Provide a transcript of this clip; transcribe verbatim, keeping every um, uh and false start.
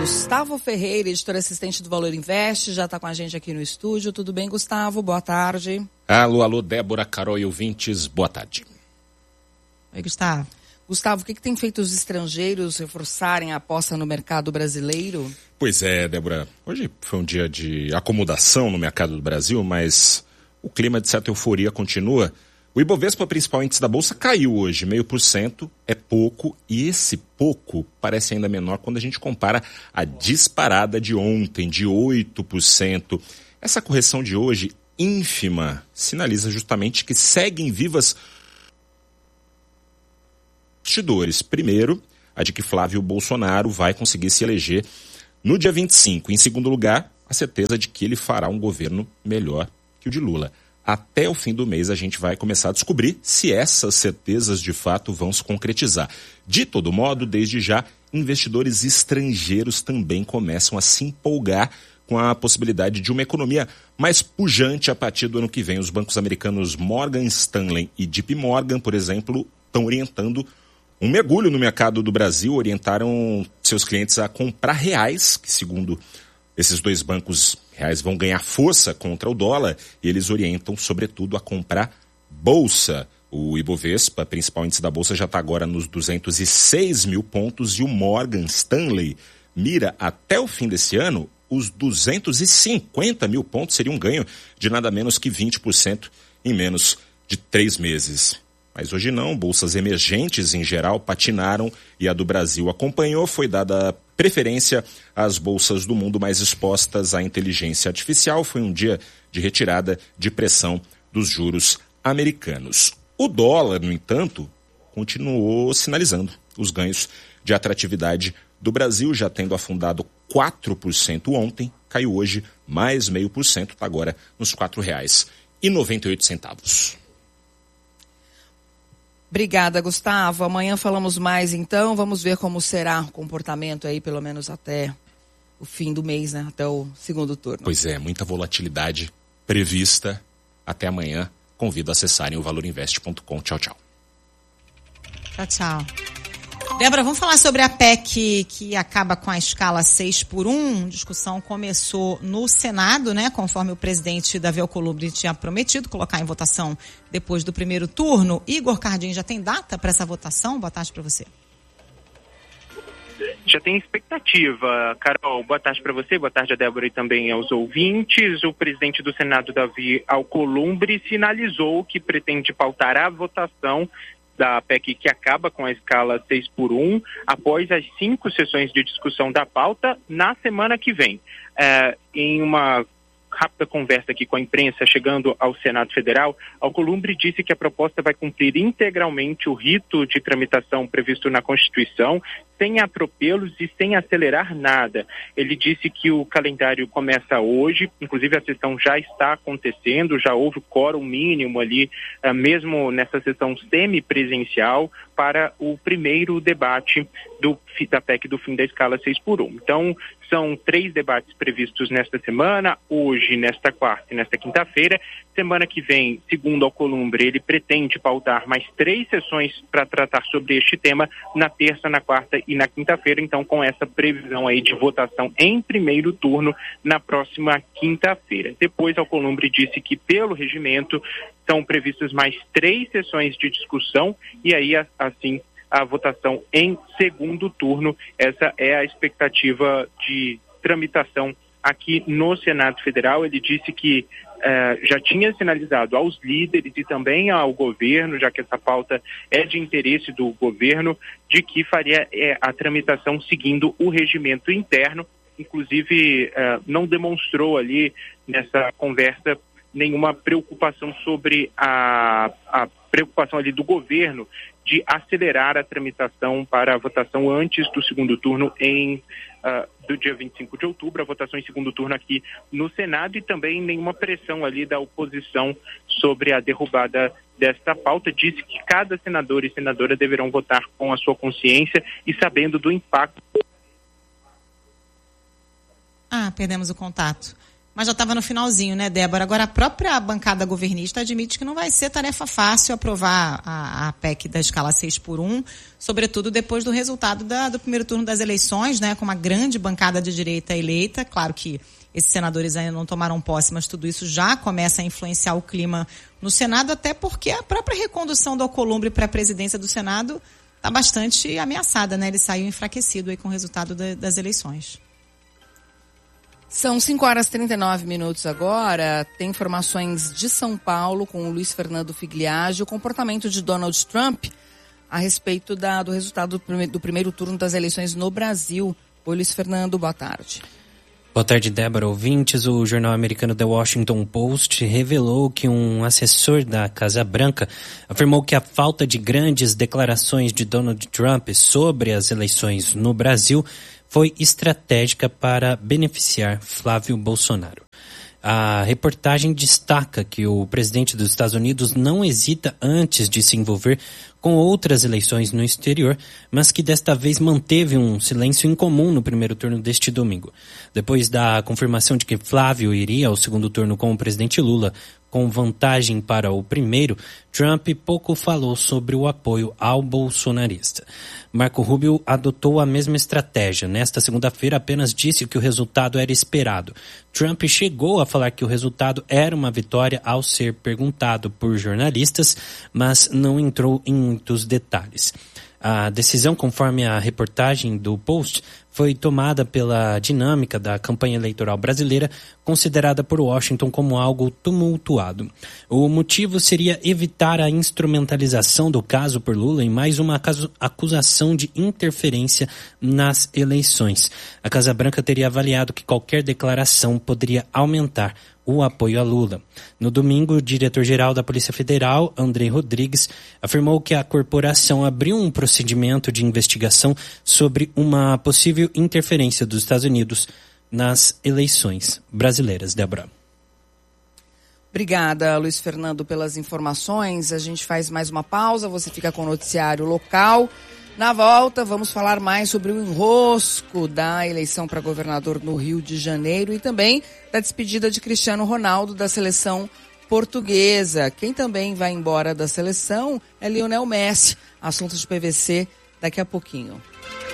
Gustavo Ferreira, editor assistente do Valor Invest, já está com a gente aqui no estúdio. Tudo bem, Gustavo? Boa tarde. Alô, alô, Débora, Carol e ouvintes, boa tarde. Oi, Gustavo. Gustavo, o que, que tem feito os estrangeiros reforçarem a aposta no mercado brasileiro? Pois é, Débora, hoje foi um dia de acomodação no mercado do Brasil, mas o clima de certa euforia continua. O Ibovespa, principal índice da Bolsa, caiu hoje, meio por cento, é pouco, e esse pouco parece ainda menor quando a gente compara a disparada de ontem, de oito por cento. Essa correção de hoje, ínfima, sinaliza justamente que seguem vivas bastidores. Primeiro, a de que Flávio Bolsonaro vai conseguir se eleger no dia vinte e cinco. Em segundo lugar, a certeza de que ele fará um governo melhor que o de Lula. Até o fim do mês a gente vai começar a descobrir se essas certezas de fato vão se concretizar. De todo modo, desde já, investidores estrangeiros também começam a se empolgar com a possibilidade de uma economia mais pujante a partir do ano que vem. Os bancos americanos Morgan Stanley e J P Morgan, por exemplo, estão orientando um mergulho no mercado do Brasil, orientaram seus clientes a comprar reais, que segundo esses dois bancos, reais vão ganhar força contra o dólar, e eles orientam, sobretudo, a comprar bolsa. O Ibovespa, principal índice da bolsa, já está agora nos duzentos e seis mil pontos, e o Morgan Stanley mira até o fim desse ano os duzentos e cinquenta mil pontos, seria um ganho de nada menos que vinte por cento em menos de três meses. Mas hoje não, bolsas emergentes em geral patinaram e a do Brasil acompanhou. Foi dada preferência às bolsas do mundo mais expostas à inteligência artificial. Foi um dia de retirada de pressão dos juros americanos. O dólar, no entanto, continuou sinalizando os ganhos de atratividade do Brasil, já tendo afundado quatro por cento ontem, caiu hoje mais meio por cento, está agora nos quatro reais e noventa e oito centavos. Obrigada, Gustavo. Amanhã falamos mais, então. Vamos ver como será o comportamento aí, pelo menos até o fim do mês, né? Até o segundo turno. Pois é, muita volatilidade prevista. Até amanhã. Convido a acessarem o valor invest ponto com. Tchau, tchau. Tchau, tchau. Débora, vamos falar sobre a P E C que acaba com a escala seis por um. A discussão começou no Senado, né? Conforme o presidente Davi Alcolumbre tinha prometido colocar em votação depois do primeiro turno. Igor Cardin, já tem data para essa votação? Boa tarde para você. Já tem expectativa. Carol, boa tarde para você, boa tarde a Débora e também aos ouvintes. O presidente do Senado, Davi Alcolumbre, sinalizou que pretende pautar a votação da P E C que acaba com a escala seis por um, após as cinco sessões de discussão da pauta na semana que vem. É, em uma rápida conversa aqui com a imprensa, chegando ao Senado Federal, Alcolumbre disse que a proposta vai cumprir integralmente o rito de tramitação previsto na Constituição, sem atropelos e sem acelerar nada. Ele disse que o calendário começa hoje, inclusive a sessão já está acontecendo, já houve quórum mínimo ali, uh, mesmo nessa sessão semipresencial, para o primeiro debate do, da P E C do fim da escala seis por um. Então, são três debates previstos nesta semana, hoje, nesta quarta e nesta quinta-feira. Semana que vem, segundo Alcolumbre, ele pretende pautar mais três sessões para tratar sobre este tema na terça, na quarta e na quinta-feira, então com essa previsão aí de votação em primeiro turno na próxima quinta-feira. Depois, Alcolumbre disse que pelo regimento são previstas mais três sessões de discussão e aí, assim, a votação em segundo turno. Essa é a expectativa de tramitação aqui no Senado Federal. Ele disse que Uh, já tinha sinalizado aos líderes e também ao governo, já que essa pauta é de interesse do governo, de que faria é, a tramitação seguindo o regimento interno. Inclusive, uh, não demonstrou ali nessa conversa nenhuma preocupação sobre a, a preocupação ali do governo de acelerar a tramitação para a votação antes do segundo turno em uh, do dia vinte e cinco de outubro, a votação em segundo turno aqui no Senado, e também nenhuma pressão ali da oposição sobre a derrubada desta pauta. Disse que cada senador e senadora deverão votar com a sua consciência e sabendo do impacto. Ah, perdemos o contato. mas já estava no finalzinho, né, Débora? Agora, a própria bancada governista admite que não vai ser tarefa fácil aprovar a, a P E C da escala seis por um, sobretudo depois do resultado da, do primeiro turno das eleições, né, com uma grande bancada de direita eleita. Claro que esses senadores ainda não tomaram posse, mas tudo isso já começa a influenciar o clima no Senado, até porque a própria recondução do Alcolumbre para a presidência do Senado está bastante ameaçada, né? Ele saiu enfraquecido aí com o resultado da, das eleições. São cinco horas e trinta e nove minutos agora. Tem informações de São Paulo com o Luiz Fernando Figliage, o comportamento de Donald Trump a respeito da, do resultado do, prime, do primeiro turno das eleições no Brasil. Oi, Luiz Fernando, boa tarde. Boa tarde, Débora, ouvintes. O jornal americano The Washington Post revelou que um assessor da Casa Branca afirmou que a falta de grandes declarações de Donald Trump sobre as eleições no Brasil foi estratégica para beneficiar Flávio Bolsonaro. A reportagem destaca que o presidente dos Estados Unidos não hesita antes de se envolver com outras eleições no exterior, mas que desta vez manteve um silêncio incomum no primeiro turno deste domingo. Depois da confirmação de que Flávio iria ao segundo turno com o presidente Lula, com vantagem para o primeiro, Trump pouco falou sobre o apoio ao bolsonarista. Marco Rubio adotou a mesma estratégia. Nesta segunda-feira apenas disse que o resultado era esperado. Trump chegou a falar que o resultado era uma vitória ao ser perguntado por jornalistas, mas não entrou em muitos detalhes. A decisão, conforme a reportagem do Post, foi tomada pela dinâmica da campanha eleitoral brasileira, considerada por Washington como algo tumultuado. O motivo seria evitar a instrumentalização do caso por Lula em mais uma acusação de interferência nas eleições. A Casa Branca teria avaliado que qualquer declaração poderia aumentar o apoio a Lula. No domingo, o diretor-geral da Polícia Federal, André Rodrigues, afirmou que a corporação abriu um procedimento de investigação sobre uma possível interferência dos Estados Unidos nas eleições brasileiras. Débora. Obrigada, Luiz Fernando, pelas informações. A gente faz mais uma pausa, você fica com o noticiário local. Na volta, vamos falar mais sobre o enrosco da eleição para governador no Rio de Janeiro e também da despedida de Cristiano Ronaldo da seleção portuguesa. Quem também vai embora da seleção é Lionel Messi. Assunto de P V C daqui a pouquinho.